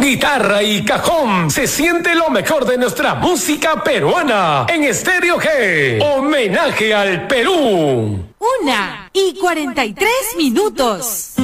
guitarra y cajón, se siente lo mejor de nuestra música peruana en Estéreo G. Homenaje al Perú. 1:43 minutos.